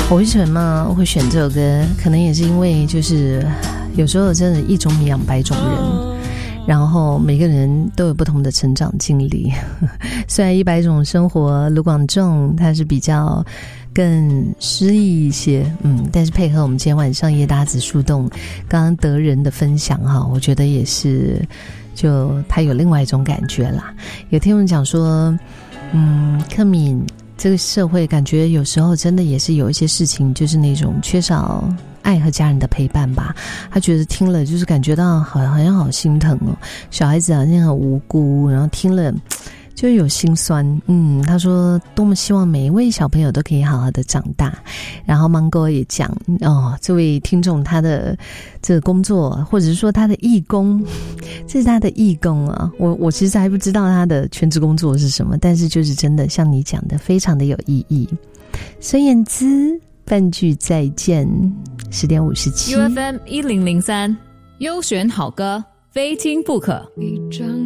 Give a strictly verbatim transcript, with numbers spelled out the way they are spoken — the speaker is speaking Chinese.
我为什么会选这首歌？可能也是因为就是有时候真的一种米养百种人，然后每个人都有不同的成长经历。虽然一百种生活卢广仲他是比较更诗意一些，嗯，但是配合我们今天晚上叶搭子树洞刚刚德仁的分享哈，我觉得也是就他有另外一种感觉啦。有听众讲说，嗯，克敏这个社会感觉有时候真的也是有一些事情就是那种缺少爱和家人的陪伴吧，他觉得听了就是感觉到好好像好心疼哦，小孩子好像很无辜，然后听了就有心酸。嗯，他说多么希望每一位小朋友都可以好好的长大。然后芒哥也讲哦，这位听众他的这个工作或者是说他的义工，这是他的义工啊，我我其实还不知道他的全职工作是什么，但是就是真的像你讲的非常的有意义。孙燕姿半句再见，十点五十七 U F M 一零零三优选好歌，非听不可。 一张